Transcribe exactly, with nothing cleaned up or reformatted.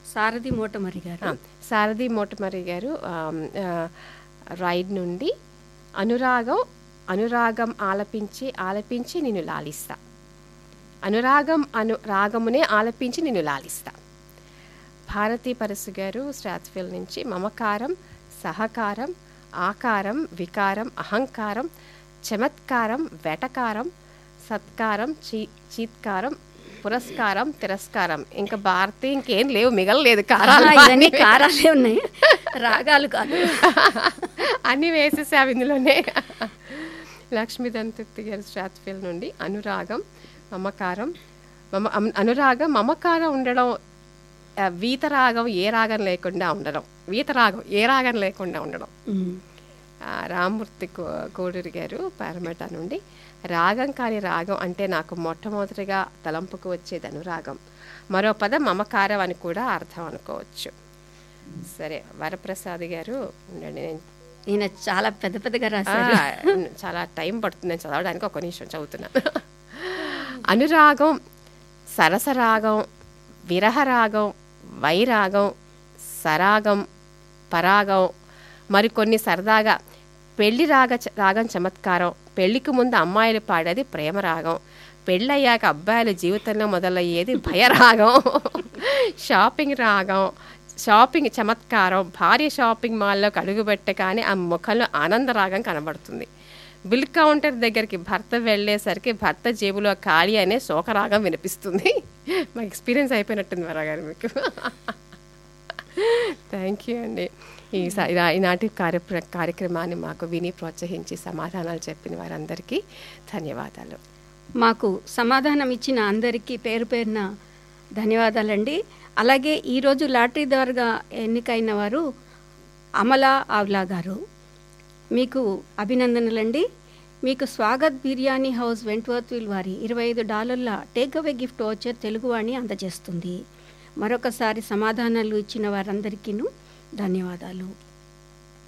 సారథి మోటమరి గారు సారథి మోటమరి గారు రైడ్ నుండి అనురాగం అనురాగం ఆలపించి ఆలపించి నిన్ను లాలిస్తా, అనురాగం అను రాగమునే ఆలపించి నిన్ను లాలిస్తా. భారతీ పరసు గారు స్ట్రాత్ఫిల్ నుంచి మమకారం సహకారం ఆకారం వికారం అహంకారం చమత్కారం వెటకారం సత్కారం చీ చీత్కారం పురస్కారం తిరస్కారం. ఇంకా భారతి ఇంకేం లేవు, మిగలలేదు. కారాలు ఇవన్నీ కారాలే ఉన్నాయి, రాగాలు కాదు. అన్నీ వేసేసావు ఇందులోనే. లక్ష్మీ దంతృప్తి గారు స్ట్రాత్ఫిల్ నుండి అనురాగం మమకారం మమ అనురాగం మమకారం ఉండడం, వీతరాగం ఏ రాగం లేకుండా ఉండడం, వీతరాగం ఏ రాగం లేకుండా ఉండడం. రామ్మూర్తి కో కోడూరి గారు పారమేట నుండి రాగం కాని రాగం అంటే నాకు మొట్టమొదటిగా తలంపుకు వచ్చేది అనురాగం, మరో పదం మమకారం అని కూడా అర్థం అనుకోవచ్చు. సరే, వరప్రసాద్ గారు ఉండండి, నేను ఈయన చాలా పెద్ద పెద్దగా రాశారు, చాలా టైం పడుతుంది నేను చదవడానికి. ఒక నిమిషం చదువుతున్నాను. అనురాగం సరసరాగం విరహరాగం వైరాగం సరాగం పరాగం మరికొన్ని సరదాగా పెళ్లి రాగ రాగం చమత్కారం, పెళ్లికి ముందు అమ్మాయిలు పాడేది ప్రేమరాగం, పెళ్ళయ్యాక అబ్బాయిల జీవితంలో మొదలయ్యేది భయరాగం, షాపింగ్ రాగం షాపింగ్ చమత్కారం, భార్య షాపింగ్ మాల్లోకి అడుగుపెట్టే కానీ ఆ ముఖంలో ఆనందరాగం కనబడుతుంది, బిల్ కౌంటర్ దగ్గరికి భర్త వెళ్ళేసరికి భర్త జేబులో ఖాళీ అనే శోకరాగం వినిపిస్తుంది. మా ఎక్స్పీరియన్స్ అయిపోయినట్టుంది వరగారు మీకు. థ్యాంక్ యూ అండి. ఈ ఈనాటి కార్య కార్యక్రమాన్ని మాకు విని ప్రోత్సహించి సమాధానాలు చెప్పిన వారందరికీ ధన్యవాదాలు. మాకు సమాధానం ఇచ్చిన అందరికీ పేరు పేరున ధన్యవాదాలండి. అలాగే ఈరోజు లాటరీ ద్వారా ఎన్నికైన వారు అమలా ఆవ్లా గారు, మీకు అభినందనలండి. మీకు స్వాగత్ బిర్యానీ హౌస్ వెంట్వర్త్విల్ వారి ఇరవై ఐదు డాలర్ల టేక్అవే గిఫ్ట్ వోచర్ తెలుగువాణి అందజేస్తుంది. మరొకసారి సమాధానాలు ఇచ్చిన వారందరికీను ధన్యవాదాలు.